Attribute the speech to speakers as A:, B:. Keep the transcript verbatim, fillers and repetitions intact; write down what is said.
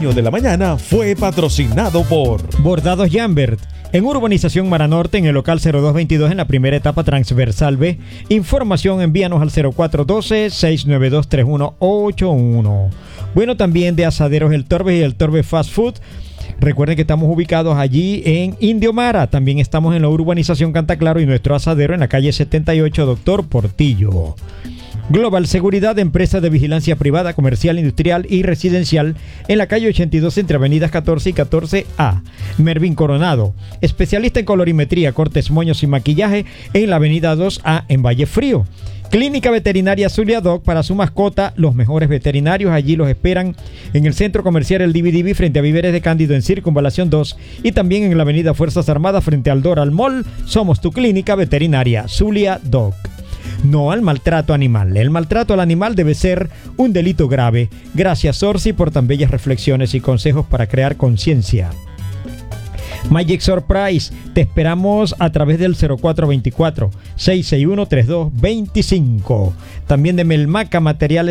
A: Dueño de la Mañana fue patrocinado por
B: Bordados Jambert, en Urbanización Mara Norte, en el local cero dos veintidós, en la primera etapa transversal B. Información, envíanos al cero cuatro uno dos, seis nueve dos, tres uno ocho uno. Bueno, también de Asaderos El Torbe y El Torbe Fast Food. Recuerden que estamos ubicados allí en Indio Mara. También estamos en la urbanización Cantaclaro y nuestro asadero en la calle setenta y ocho, Doctor Portillo. Global Seguridad, empresa de vigilancia privada, comercial, industrial y residencial, en la calle ochenta y dos entre avenidas catorce y catorce A. Mervin Coronado, especialista en colorimetría, cortes, moños y maquillaje, en la avenida dos A en Valle Frío. Clínica Veterinaria Zulia Doc, para su mascota, los mejores veterinarios allí los esperan en el centro comercial El D V D B frente a Víveres de Cándido en Circunvalación dos y también en la avenida Fuerzas Armadas frente al Doral Mall. Somos tu clínica veterinaria Zulia Doc. No al maltrato animal. El maltrato al animal debe ser un delito grave. Gracias, Orsi, por tan bellas reflexiones y consejos para crear conciencia. Magic Surprise, te esperamos a través del cero cuatro dos cuatro, seis seis uno, tres dos dos cinco. También de Melmaca Materiales